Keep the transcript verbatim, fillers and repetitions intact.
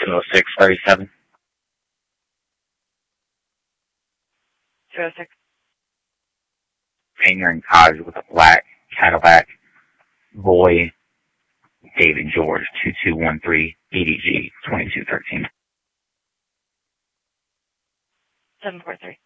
oh six thirty-seven. two oh six. Painter and Cottage with a black Cadillac. Boy, David George, two two one three, E D G, twenty-two thirteen. seven four three.